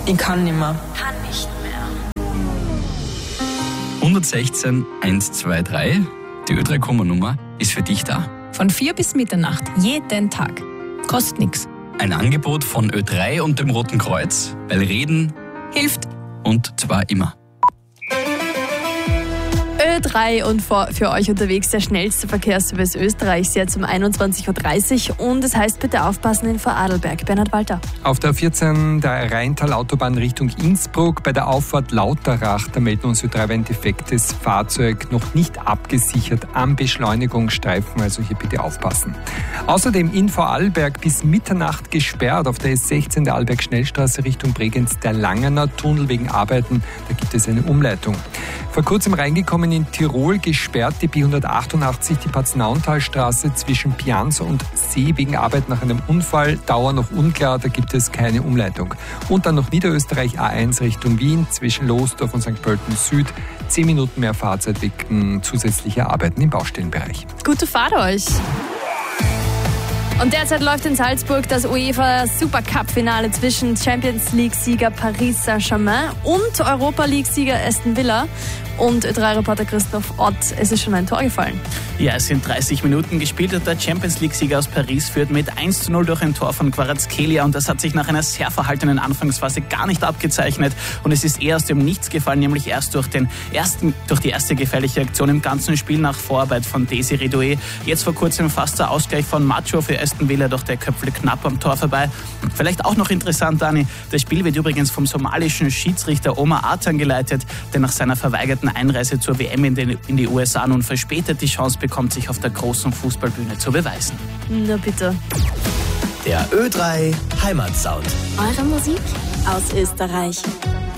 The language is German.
Ich kann nicht mehr. Kann nicht mehr. 116 123, die Ö3-Komma-Nummer, ist für dich da. Von 4 bis Mitternacht, jeden Tag. Kostet nichts. Ein Angebot von Ö3 und dem Roten Kreuz, weil Reden Hilft. und zwar immer. Ö3 und für euch unterwegs der schnellste Verkehrsservice Österreichs jetzt um 21.30 Uhr. Und es heißt bitte aufpassen in Vorarlberg. Bernhard Walter. Auf der 14 der Rheintal-Autobahn Richtung Innsbruck bei der Auffahrt Lauterach, da melden uns Ö3 ein defektes Fahrzeug, noch nicht abgesichert am Beschleunigungsstreifen, also hier bitte aufpassen. Außerdem in Vorarlberg bis Mitternacht gesperrt auf der S16 der Arlberg-Schnellstraße Richtung Bregenz der Langener Tunnel wegen Arbeiten, da gibt es eine Umleitung. Vor kurzem reingekommen in Tirol, gesperrt die B188, die Paznauntalstraße zwischen Pianz und See wegen Arbeit nach einem Unfall. Dauer noch unklar, da gibt es keine Umleitung. Und dann noch Niederösterreich A1 Richtung Wien zwischen Losdorf und St. Pölten Süd. 10 Minuten mehr Fahrzeit wegen zusätzlicher Arbeiten im Baustellenbereich. Gute Fahrt euch! Und derzeit läuft in Salzburg das UEFA Supercup-Finale zwischen Champions League-Sieger Paris Saint-Germain und Europa-League-Sieger Aston Villa. Und Ö3-Reporter Christoph Ott, es ist schon ein Tor gefallen. Ja, es sind 30 Minuten gespielt und der Champions League-Sieger aus Paris führt mit 1:0 durch ein Tor von Kvaratskhelia und das hat sich nach einer sehr verhaltenen Anfangsphase gar nicht abgezeichnet und es ist eher aus dem Nichts gefallen, nämlich erst durch die erste gefährliche Aktion im ganzen Spiel nach Vorarbeit von Desiree Doué. Jetzt vor kurzem fast der Ausgleich von Macho für Aston Villa, doch der köpfte knapp am Tor vorbei. Vielleicht auch noch interessant, Dani, das Spiel wird übrigens vom somalischen Schiedsrichter Omar Atan geleitet, der nach seiner verweigerten Einreise zur WM in die USA nun verspätet die Chance bekommt, sich auf der großen Fußballbühne zu beweisen. Na bitte. Der Ö3 Heimatsound. Eure Musik aus Österreich.